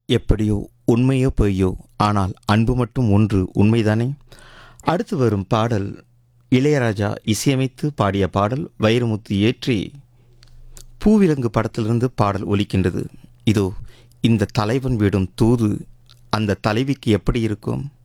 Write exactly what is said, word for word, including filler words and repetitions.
எப்படியோ உண்மையோ பொய்யோ, ஆனால் அன்பு மட்டும் ஒன்று உண்மைதானே. அடுத்து வரும் பாடல் இளையராஜா இசையமைத்து பாடிய பாடல். வைரமுத்து இயற்றி பூவிலங்கு படத்திலிருந்து பாடல் ஒலிக்கின்றது. இதோ இந்த தலைவன் விடும் தூது அந்த தலைவிக்கு எப்படி இருக்கும்?